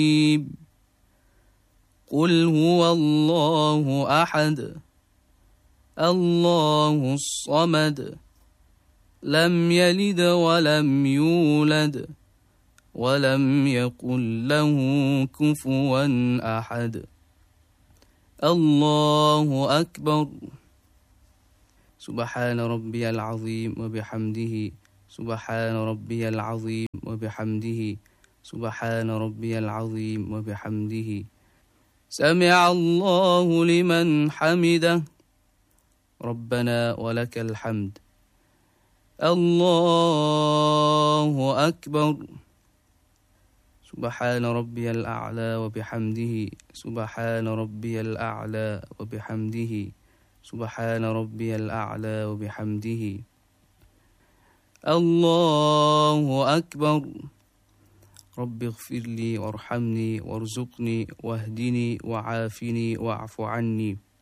قل هو الله أحد الله الصمد لم يلد ولم يولد ولم يكن له كفوا أحد الله أكبر. سبحان ربي العظيم وبحمده سبحان ربي العظيم وبحمده سبحان ربي العظيم وبحمده سمع الله لمن حمده ربنا ولك الحمد. الله أكبر. سبحان ربي الأعلى وبحمده سبحان ربي الأعلى وبحمده سبحان ربي الأعلى وبحمده. الله أكبر. رب اغفر لي وارحمني وارزقني واهدني وعافني واعف عني.